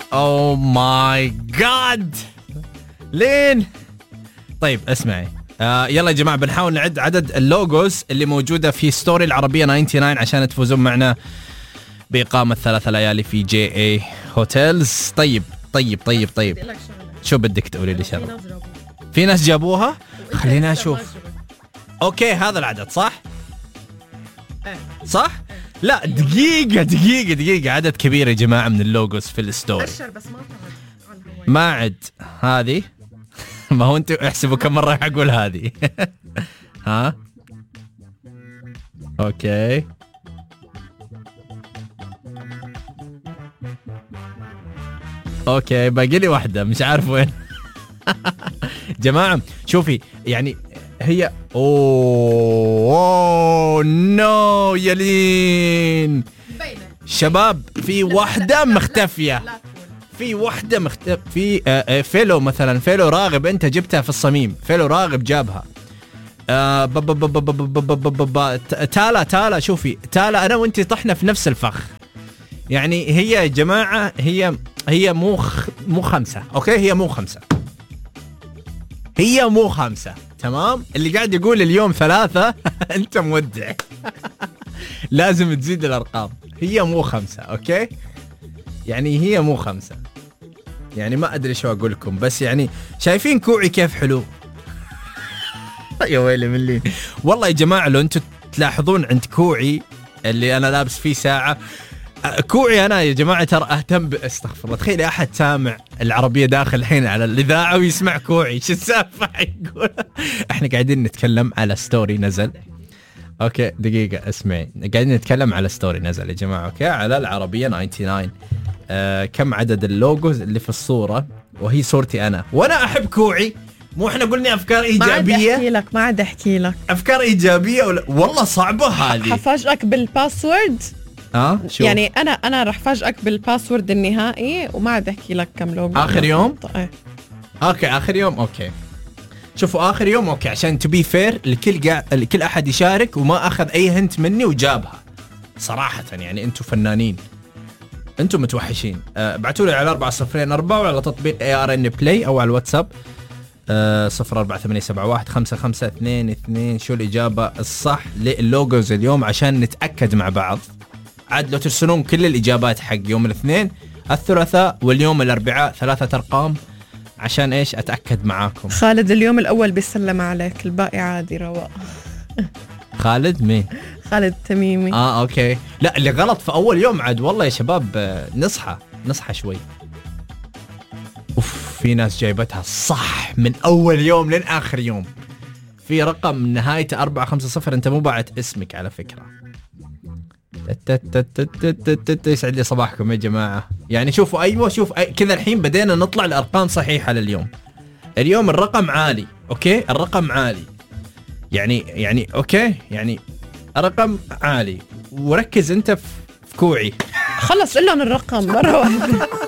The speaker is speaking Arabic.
او ماي جاد لين. طيب اسمعي، يلا يا جماعة بنحاول نعد عدد اللوجوز اللي موجودة في ستوري العربية 99 عشان تفوزون معنا بإقامة 3 ليالي في جي اي هوتيلز. طيب شو بدك تقولي لي شغله؟ في ناس جابوها. خلينا اشوف. اوكي هذا العدد صح؟ لا دقيقة عدد كبير يا جماعة من اللوجوز في الستوري. ما عد هذه. ما هو انتوا احسبوا كم مرة اقول هذه. ها اوكي باقي لي واحدة مش عارف وين. جماعة شوفي يعني هي اوه نو يلين شباب، في واحدة مختفية. في فيلو مثلا، فيلو راغب انت جبتها في الصميم، فيلو راغب جابها. تالا شوفي، تالا انا وانت طحنا في نفس الفخ. يعني هي يا جماعة هي مو 5. اوكي هي مو 5 تمام. اللي قاعد يقول اليوم 3 انت مودع. لازم تزيد الارقام. هي مو 5 اوكي، يعني هي مو 5. يعني ما ادري شو اقول لكم، بس يعني شايفين كوعي كيف حلو. يا ويلي من لي والله يا جماعة. لو انتم تلاحظون عند كوعي اللي انا لابس فيه ساعة، كوعي انا يا جماعة ترى اهتم استغفر الله، تخيل احد سامع العربية داخل الحين على الاذاعة ويسمع كوعي، شو السالفة يقول. احنا قاعدين نتكلم على ستوري نزل. اوكي دقيقة اسمعي، قاعدين نتكلم على ستوري نزل يا جماعة اوكي على العربية 99. كم عدد اللوجوز اللي في الصورة، وهي صورتي انا وانا احب كوعي. مو احنا قلنا افكار ايجابية؟ ما عاد احكي لك افكار ايجابية والله صعبة هذه. حفاجئك بالباسورد. شو؟ يعني انا رح فاجئك بالباسورد النهائي وما عاد احكي لك كم لوجو اخر يوم. اوكي اخر يوم. اوكي شوفوا اخر يوم اوكي عشان تبي فير الكل احد يشارك وما اخذ اي هنت مني وجابها. صراحة يعني انتم فنانين، انتم متوحشين. ابعتوا لي على 404 وعلى تطبيق ARN Play او على الواتساب 0487155222 شو الإجابة الصح لللوجوز اليوم عشان نتأكد مع بعض. عاد لو ترسلون كل الإجابات حق يوم الاثنين الثلاثاء واليوم الأربعاء 3 أرقام عشان إيش أتأكد معاكم. خالد اليوم الأول بيسلم عليك، الباقي عادي رواق. خالد مين؟ خالد تميمي. أوكي. لا اللي غلط في أول يوم عاد والله يا شباب نصحى شوي. في ناس جايبتها صح من أول يوم لين آخر يوم. في رقم نهايته 450 أنت مو باعت اسمك على فكرة. يسعد لي صباحكم يا جماعة. يعني شوفوا أيوة شوف كذا الحين بدينا نطلع الأرقام صحيحة لليوم. اليوم الرقم عالي أوكي، الرقم عالي يعني أوكي يعني الرقم عالي. وركز أنت في كوعي. خلص إلا الرقم مرة واحدة.